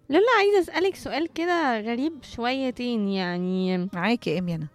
لولا عايزة أسألك سؤال كده غريب شويتين، يعني معاكي يا إيمي أنا.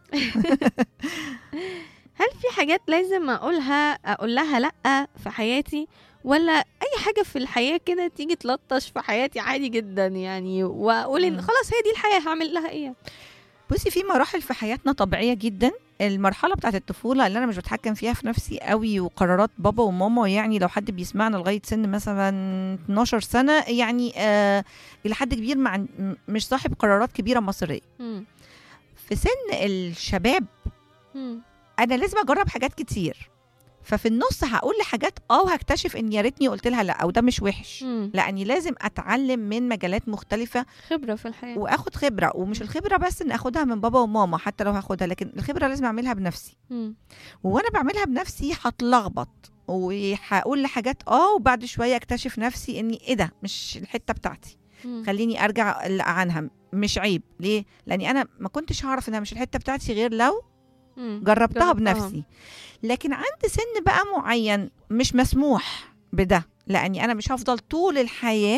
هل في حاجات لازم أقول لها لأ في حياتي، ولا أي حاجة في الحياة كده تيجي تلطش في حياتي عادي جدا يعني، وأقول إن مم. خلاص هي دي الحياة هعمل لها إيه؟ بصي، في مراحل في حياتنا طبيعية جدا. المرحلة بتاعت الطفولة اللي أنا مش بتحكم فيها في نفسي قوي، وقرارات بابا وماما، يعني لو حد بيسمعنا لغاية سن مثلا 12 سنة، يعني إلى حد كبير مش صاحب قرارات كبيرة مصيرية. مم. في سن الشباب مم. أنا لازم أجرب حاجات كتير، ففي النص هقول لحاجات وهكتشف ان يا ريتني قلت لها لا، او ده مش وحش. مم. لاني لازم اتعلم من مجالات مختلفه خبرة في الحياة. واخد خبره، ومش الخبره بس ان اخدها من بابا وماما حتى لو هاخدها، لكن الخبره لازم اعملها بنفسي. مم. وانا بعملها بنفسي هتلخبط وهقول لحاجات وبعد شويه اكتشف نفسي اني ايه ده مش الحته بتاعتي. مم. خليني ارجع عنها. مش عيب ليه؟ لاني انا ما كنتش هعرف انها مش الحته بتاعتي غير لو مم. جربتها بنفسي. لكن عند سن بقى معين مش مسموح بده، لاني انا مش هفضل طول الحياه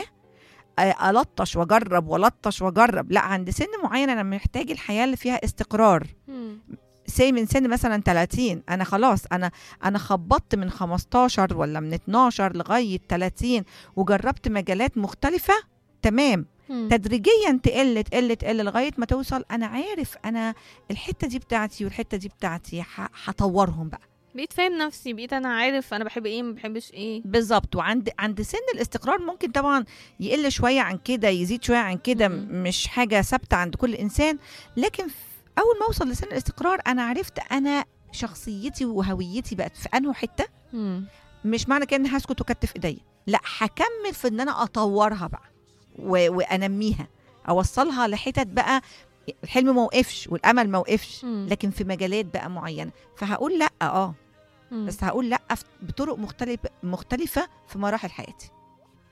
ألطش وأجرب ولطش وأجرب. لا، عند سن معين أنا محتاج الحياة اللي فيها استقرار. مم. من سن مثلا 30 أنا خلاص، أنا خبطت من 15 ولا من 12 لغاية 30 وجربت مجالات مختلفة. تمام. مم. تدريجيا تقل تقل تقل لغاية ما توصل أنا عارف أنا الحتة دي بتاعتي والحتة دي بتاعتي، هطورهم بقى. بقيت فاهم نفسي، بقيت أنا عارف أنا بحب إيه ما بحبش إيه. بالظبط. عند سن الاستقرار ممكن طبعا يقل شويه عن كده، يزيد شويه عن كده، مم. مش حاجه ثابته عند كل انسان. لكن اول ما اوصل لسن الاستقرار انا عرفت انا شخصيتي وهويتي بقت في انه حته. مم. مش معنى كده اني هسكت وكتف ايديا، لا، هكمل في ان انا اطورها بقى وانميها، اوصلها لحتت بقى الحلم ما وقفش والامل ما وقفش، مم. لكن في مجالات بقى معينه. فهقول لا مم. بس هقول لا بطرق مختلفه في مراحل حياتي.